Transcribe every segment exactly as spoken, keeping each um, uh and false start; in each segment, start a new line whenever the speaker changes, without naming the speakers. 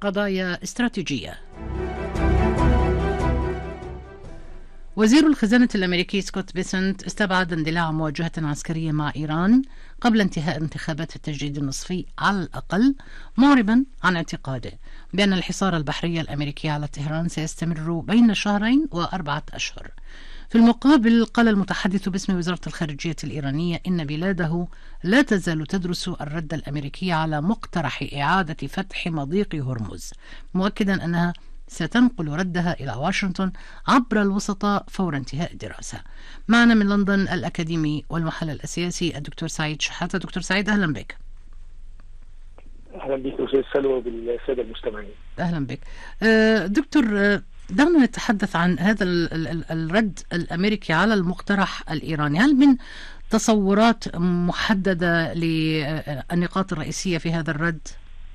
قضايا استراتيجية. وزير الخزانة الأمريكي سكوت بيسنت استبعد اندلاع مواجهة عسكرية مع إيران قبل انتهاء انتخابات التجديد النصفي على الأقل، معربا عن اعتقاده بأن الحصار البحري الأمريكي على طهران سيستمر بين شهرين وأربعة أشهر. في المقابل، قال المتحدث باسم وزارة الخارجية الإيرانية إن بلاده لا تزال تدرس الرد الأمريكي على مقترح إعادة فتح مضيق هرمز، مؤكدا أنها ستنقل ردها إلى واشنطن عبر الوسطاء فور انتهاء الدراسة. معنا من لندن الأكاديمي والمحلل السياسي الدكتور سعيد شحاتة. دكتور سعيد، أهلا بك.
أهلا بك أستاذ سلوى بالسادة المستمعين.
أهلا بك دكتور. دعنا نتحدث عن هذا الرد الأمريكي على المقترح الإيراني. هل من تصورات محددة للنقاط الرئيسية في هذا الرد؟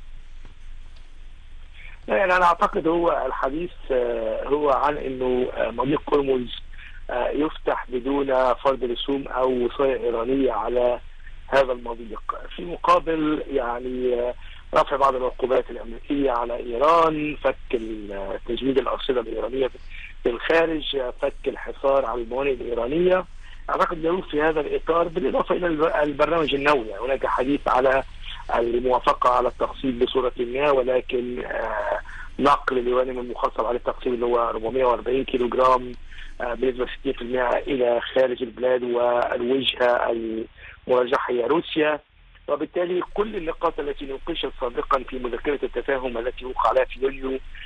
يعني أنا أعتقد هو الحديث هو عن أنه مضيق هرمز يفتح بدون فرض رسوم أو وصاية إيرانية على هذا المضيق، في مقابل يعني رفع بعض العقوبات الأمريكية على إيران، فك تجميد الأرصدة الإيرانية في الخارج، فك الحصار على الموانئ الإيرانية. أعتقد يروح في هذا الإطار، بالإضافة إلى البرنامج النووي. هناك حديث على الموافقة على التخصيب بصورة ما، ولكن آه نقل اليورانيوم المخصب على التخصيب اللي هو أربعمائة وأربعين كيلو جرام آه بنسبة ستين بالمئة إلى خارج البلاد، والوجهة المرجحة هي روسيا. وبالتالي كل النقاط التي نوقشت سابقا في مذكرة التفاهم التي وقع عليها في يوليو